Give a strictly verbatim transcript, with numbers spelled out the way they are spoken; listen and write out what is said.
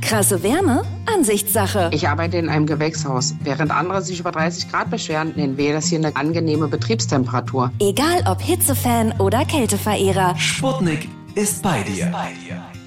Krasse Wärme? Ansichtssache. Ich arbeite in einem Gewächshaus. Während andere sich über dreißig Grad beschweren, nennen wir das hier eine angenehme Betriebstemperatur. Egal ob Hitzefan oder Kälteverehrer. Sputnik ist bei dir.